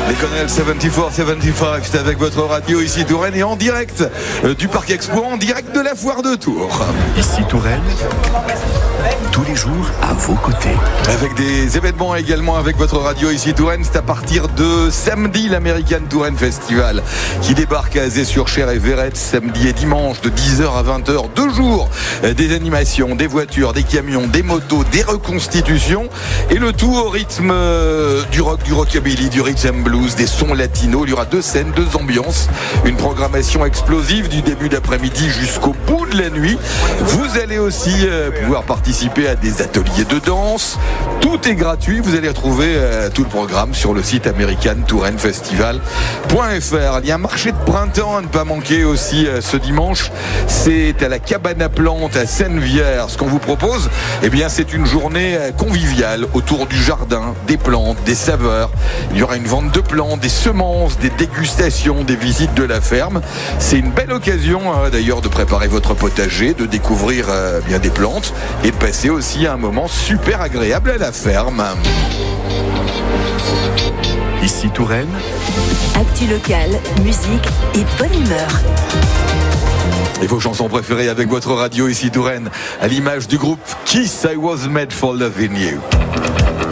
Les Connell 74-75, c'est avec votre radio ici Touraine et en direct du Parc Expo, en direct de la foire de Tours. Ici Touraine, tous les jours à vos côtés. Avec des événements également avec votre radio ici Touraine, c'est à partir de samedi l'American Touraine Festival qui débarque à Azay-sur-Cher et Verrette samedi et dimanche de 10h à 20h. 2 jours, des animations, des voitures, des camions, des motos, des reconstitutions et le tout au rythme du rock, du rockabilly, du rhythm and blues, des sons latinos. Il y aura 2 scènes, 2 ambiances, une programmation explosive du début d'après-midi jusqu'au bout de la nuit. Vous allez aussi pouvoir participer à des ateliers de danse. Tout est gratuit. Vous allez retrouver tout le programme sur le site americantouranefestival.fr. Il y a un marché de printemps à ne pas manquer aussi ce dimanche. C'est à la cabane à plantes à Sennevières. Ce qu'on vous propose, eh bien, c'est une journée conviviale autour du jardin, des plantes, des saveurs. Il y aura une vente de plantes, des semences, des dégustations, des visites de la ferme. C'est une belle occasion d'ailleurs de préparer votre potager, de découvrir bien des plantes et de passer aussi un moment super agréable à la ferme. Ici Touraine, actu locale, musique et bonne humeur. Et vos chansons préférées avec votre radio ici Touraine, à l'image du groupe Kiss, I Was Made for Loving You.